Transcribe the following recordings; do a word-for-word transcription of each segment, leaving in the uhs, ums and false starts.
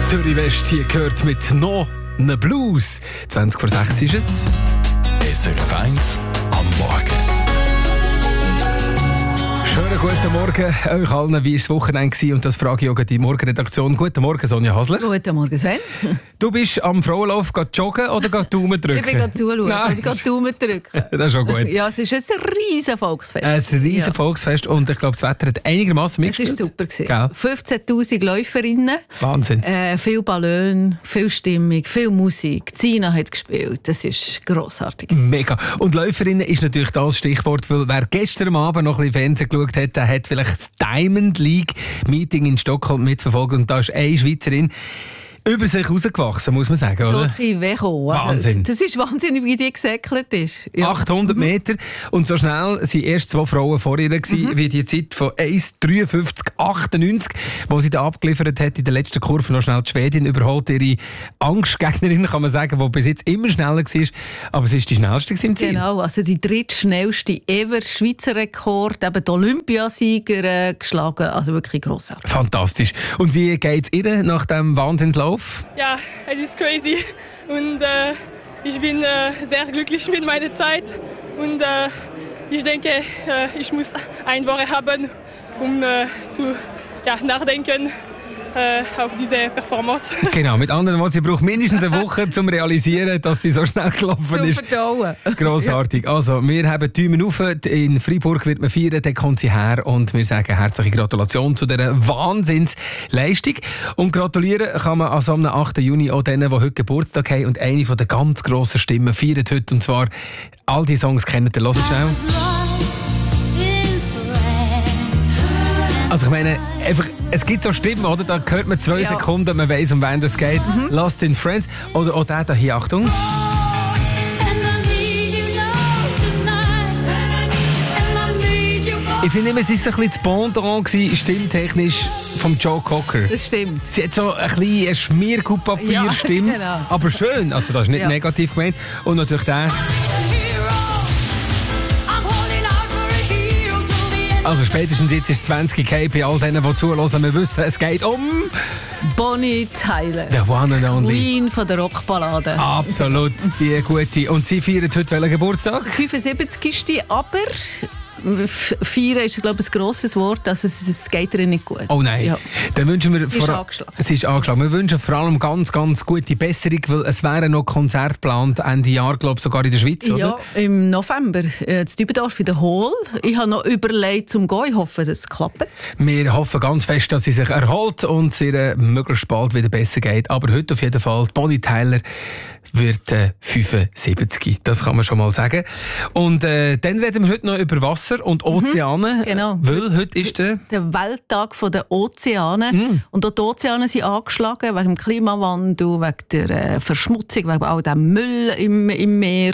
Zürich West hier gehört mit «No ne Blues». zwanzig vor sechs ist es. S R F eins am Morgen. Schönen guten Morgen euch allen. Wie war das Wochenende? Und das frage ich auch die Morgenredaktion. Guten Morgen, Sonja Hasler. Guten Morgen, Sven. Du bist am Frauenlauf joggen oder Daumen drücken? Ich bin gerade zuschauen. Ich bin Daumen drücken. Das ist schon gut. Ja, es ist ein riesen Volksfest. Ein riesen ja. Volksfest und ich glaube, das Wetter hat einigermaßen mitgespielt. Es war super gewesen. fünfzehntausend Läuferinnen. Wahnsinn. Äh, viel Ballon, viel Stimmung, viel Musik. Zina hat gespielt. Das ist grossartig. Mega. Und Läuferinnen ist natürlich das Stichwort, weil wer gestern Abend noch ein bisschen Fernsehen geschaut hat, der hat vielleicht das Diamond League Meeting in Stockholm mitverfolgt und da ist eine Schweizerin über sich rausgewachsen, muss man sagen, oder? Also, Wahnsinn. das ist wahnsinnig, wie die gesäckelt ist. Ja. achthundert Meter und so schnell waren erst zwei Frauen vor ihr gewesen, mhm. wie die Zeit von eins dreiundfünfzig achtundneunzig, die sie da abgeliefert hat in der letzten Kurve. Noch schnell die Schwedin überholt ihre Angstgegnerin, kann man sagen, die bis jetzt immer schneller war, aber sie ist die schnellste im Ziel. Genau, also die drittschnellste ever Schweizer Rekord, eben die Olympiasieger äh, geschlagen, also wirklich grossartig. Fantastisch. Und wie geht es ihr nach dem Wahnsinnslauf? Ja, es ist crazy und äh, ich bin äh, sehr glücklich mit meiner Zeit und äh, ich denke, äh, ich muss eine Woche haben, um äh, zu ja, nachdenken äh, auf diese Performance. Genau, mit anderen Worten, sie braucht mindestens eine Woche, um zu realisieren, dass sie so schnell gelaufen ist. Zum Verdauen. Grossartig. Also, wir haben die Daumen auf. In Freiburg wird man feiern, dann kommt sie her und wir sagen herzliche Gratulation zu dieser Wahnsinnsleistung. Und gratulieren kann man an so einem achten Juni auch denen, die heute Geburtstag haben und eine von den ganz grossen Stimmen feiert heute. Und zwar, all die Songs kennt ihr, hört schnell. Also ich meine, einfach, es gibt so Stimmen, oder? Da hört man zwei ja. Sekunden, man weiss, um wen es geht. Mhm. Lost in Friends. Oder auch der hier, Achtung. Ich finde immer, es war ein bisschen das Pendant gewesen, stimmtechnisch vom Joe Cocker. Das stimmt. Sie hat so ein bisschen eine Schmierkupapier-Stimme, ja, genau. aber schön. Also das ist nicht ja. negativ gemeint. Und natürlich der. Also spätestens jetzt ist es zwanzig K bei all denen, die zuhören. Wir wissen, es geht um... Bonnie Tyler. The one and only. Queen von der Rockballade. Absolut, die gute. Und sie feiert heute welchen Geburtstag? fünfundsiebzig. Aber... Feiern ist, glaube ich, ein grosses Wort, also es geht ihr nicht gut. Oh nein. Ja. Dann wünschen wir sie ist angeschlagen. Sie ist angeschlagen. Wir wünschen vor allem ganz, ganz gute Besserung, weil es wäre noch Konzert geplant Ende Jahr, glaube ich, sogar in der Schweiz, oder? Ja, im November. Äh, in Dübendorf in der Hall. Ich habe noch überlegt, zum gehen. Ich hoffe, dass es klappt. Wir hoffen ganz fest, dass sie sich erholt und es ihr möglichst bald wieder besser geht. Aber heute auf jeden Fall, Bonnie Tyler wird äh, fünfundsiebzig. Das kann man schon mal sagen. Und äh, dann reden wir heute noch über Wasser und Ozeane. Mhm, genau. Weil heute ist der... der Welttag der Ozeane. Mhm. Und auch die Ozeane sind angeschlagen wegen dem Klimawandel, wegen der äh, Verschmutzung, wegen all dem Müll im, im Meer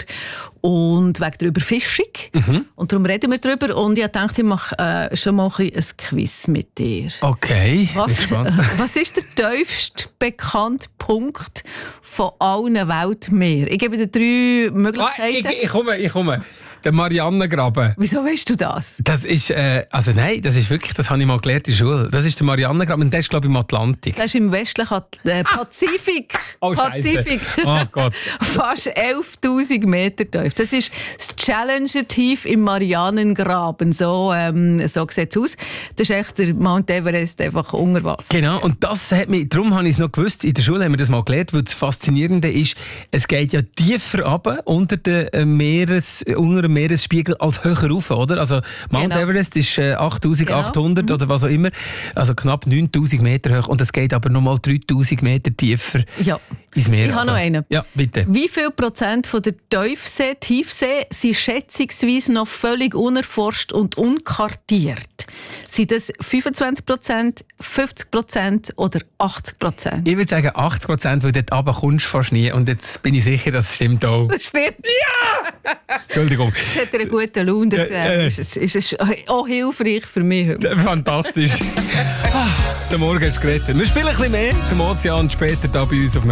und wegen der Überfischung. Mhm. Und darum reden wir darüber. Und ich dachte, ich mache äh, schon mal ein, ein Quiz mit dir. Okay, was, was ist der tiefste bekannte Punkt von allen Weltmeeren? Ich gebe dir drei Möglichkeiten. Ah, ich, ich komme, ich komme. Der Marianengraben. Wieso weißt du das? Das ist, äh, also nein, das ist wirklich, das habe ich mal gelernt in der Schule. Das ist der Marianengraben und der ist, glaube ich, im Atlantik. Das ist im westlichen äh, Pazifik. Oh, Pazifik. Oh Gott. Fast elftausend Meter tief. Das ist das Challenger Tief im Marianengraben. So, ähm, so sieht es aus. Das ist echt der Mount Everest einfach unter Wasser. Genau, und das hat mich, darum habe ich es noch gewusst, in der Schule haben wir das mal gelernt, weil das Faszinierende ist, es geht ja tiefer runter unter dem Meeres, unter dem Meeresspiegel als höher rauf, oder? Also Mount genau. Everest ist äh, achttausendachthundert genau. oder was auch immer, also knapp neuntausend Meter hoch und es geht aber nochmal dreitausend Meter tiefer ja. ins Meer. Ich habe noch einen. Ja, bitte. Wie viel Prozent von der Tiefsee, Tiefsee sind schätzungsweise noch völlig unerforscht und unkartiert? Sind das fünfundzwanzig Prozent, fünfzig Prozent oder achtzig Prozent? Ich würde sagen achtzig Prozent, weil dort runter kommst du fast nie. Und jetzt bin ich sicher, das stimmt auch. Das stimmt. Ja! Entschuldigung. Das hat einen guten Lohn. Das äh, ist, ist, ist auch hilfreich für mich. Fantastisch. Der Morgen ist gerettet. Wir spielen ein bisschen mehr zum Ozean später da bei uns auf